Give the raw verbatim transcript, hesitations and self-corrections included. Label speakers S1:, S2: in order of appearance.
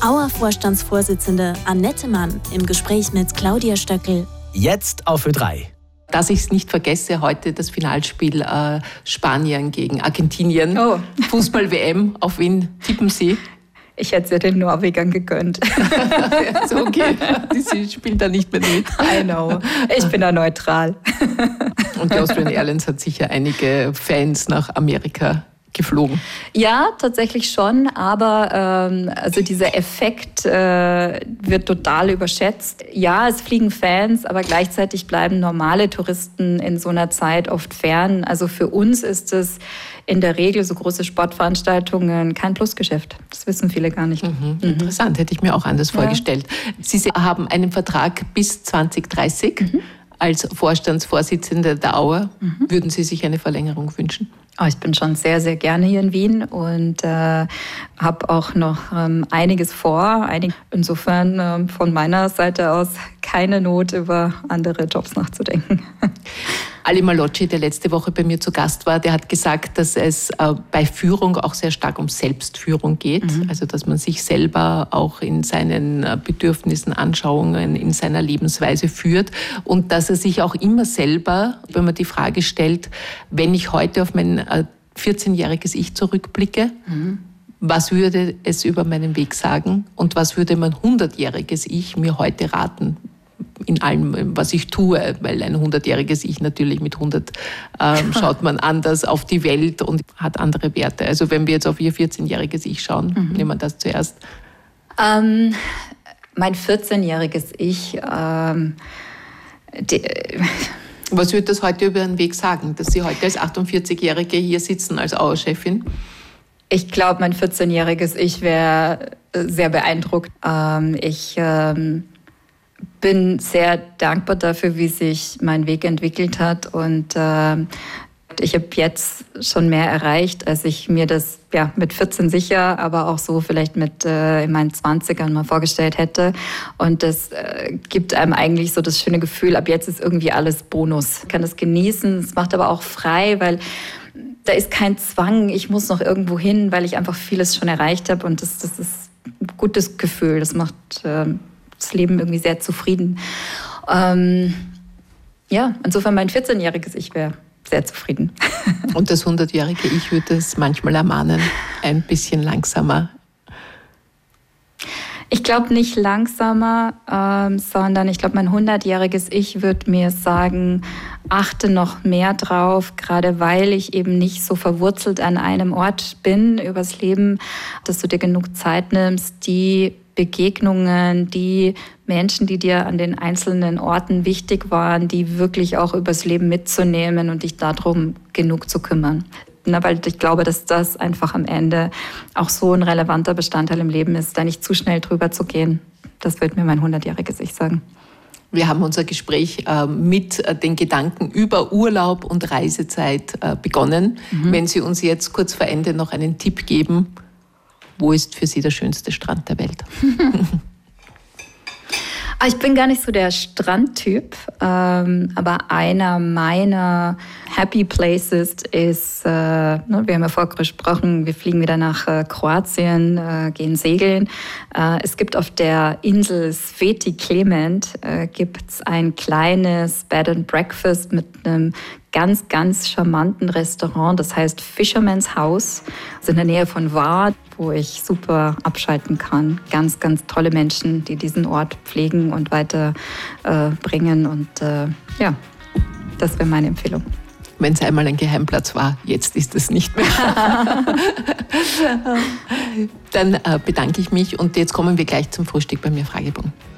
S1: Auer-Vorstandsvorsitzende Annette Mann im Gespräch mit Claudia Stöckel.
S2: Jetzt auf Ö drei.
S3: Dass ich es nicht vergesse, heute das Finalspiel äh, Spanien gegen Argentinien.
S4: Oh.
S3: Fußball-W M. Auf wen tippen Sie?
S4: Ich hätte es ja den Norwegern gegönnt.
S3: Also okay, die spielen da nicht mehr mit.
S4: I know. Ich bin da neutral.
S3: Und die Austrian Airlines hat sicher einige Fans nach Amerika geflogen.
S4: Ja, tatsächlich schon, aber ähm, also dieser Effekt äh, wird total überschätzt. Ja, es fliegen Fans, aber gleichzeitig bleiben normale Touristen in so einer Zeit oft fern. Also für uns ist es in der Regel so große Sportveranstaltungen kein Plusgeschäft. Das wissen viele gar nicht.
S3: Mhm, interessant, mhm. hätte ich mir auch anders ja. vorgestellt. Sie haben einen Vertrag bis zwanzig dreißig. Mhm. Als Vorstandsvorsitzende der Auer. Mhm. Würden Sie sich eine Verlängerung wünschen?
S4: Oh, ich bin schon sehr, sehr gerne hier in Wien und äh, habe auch noch ähm, einiges vor. Einig- Insofern ähm, von meiner Seite aus keine Not, über andere Jobs nachzudenken.
S3: Ali Malocci, der letzte Woche bei mir zu Gast war, der hat gesagt, dass es äh, bei Führung auch sehr stark um Selbstführung geht. Mhm. Also dass man sich selber auch in seinen äh, Bedürfnissen, Anschauungen, in seiner Lebensweise führt. Und dass er sich auch immer selber, wenn man die Frage stellt, wenn ich heute auf mein äh, vierzehnjähriges Ich zurückblicke, mhm. was würde es über meinen Weg sagen und was würde mein hundertjähriges Ich mir heute raten? In allem, was ich tue, weil ein hundertjähriges Ich natürlich mit hundert ähm, schaut man anders auf die Welt und hat andere Werte. Also wenn wir jetzt auf ihr vierzehnjähriges Ich schauen, mhm. nehmen wir das zuerst.
S4: Ähm, mein vierzehnjähriges Ich, ähm, die,
S3: was würde das heute über Ihren Weg sagen, dass Sie heute als achtundvierzigjährige hier sitzen als Auer-Chefin?
S4: Ich glaube, mein vierzehnjähriges Ich wäre sehr beeindruckt. Ähm, ich ähm, bin sehr dankbar dafür, wie sich mein Weg entwickelt hat und äh, ich habe jetzt schon mehr erreicht, als ich mir das ja, mit vierzehn sicher, aber auch so vielleicht mit äh, in meinen zwanzigern mal vorgestellt hätte. Und das äh, gibt einem eigentlich so das schöne Gefühl, ab jetzt ist irgendwie alles Bonus. Ich kann das genießen, es macht aber auch frei, weil da ist kein Zwang, ich muss noch irgendwo hin, weil ich einfach vieles schon erreicht habe und das, das ist ein gutes Gefühl, das macht äh, das Leben irgendwie sehr zufrieden. Ähm, ja, insofern mein vierzehnjähriges Ich wäre sehr zufrieden.
S3: Und das hundertjährige Ich würde es manchmal ermahnen, ein bisschen langsamer.
S4: Ich glaube nicht langsamer, ähm, sondern ich glaube, mein hundertjähriges Ich würde mir sagen, achte noch mehr drauf, gerade weil ich eben nicht so verwurzelt an einem Ort bin übers Leben, dass du dir genug Zeit nimmst, die Begegnungen, die Menschen, die dir an den einzelnen Orten wichtig waren, die wirklich auch übers Leben mitzunehmen und dich darum genug zu kümmern. Na, weil ich glaube, dass das einfach am Ende auch so ein relevanter Bestandteil im Leben ist, da nicht zu schnell drüber zu gehen. Das wird mir mein hundertjähriges Ich sagen.
S3: Wir haben unser Gespräch äh, mit äh, den Gedanken über Urlaub und Reisezeit äh, begonnen. Mhm. Wenn Sie uns jetzt kurz vor Ende noch einen Tipp geben, wo ist für Sie der schönste Strand der Welt?
S4: Ich bin gar nicht so der Strandtyp, ähm, aber einer meiner Happy Places ist, äh, ne, wir haben ja vorher gesprochen, wir fliegen wieder nach äh, Kroatien, äh, gehen segeln. Äh, es gibt auf der Insel Sveti Clement äh, gibt's ein kleines Bed and Breakfast mit einem ganz, ganz charmanten Restaurant, das heißt Fisherman's House, also in der Nähe von Var, wo ich super abschalten kann. Ganz, ganz tolle Menschen, die diesen Ort pflegen und weiter äh, bringen. Und äh, ja, das wäre meine Empfehlung.
S3: Wenn es einmal ein Geheimplatz war, jetzt ist es nicht mehr. Dann äh, bedanke ich mich und jetzt kommen wir gleich zum Frühstück bei mir Fragebogen.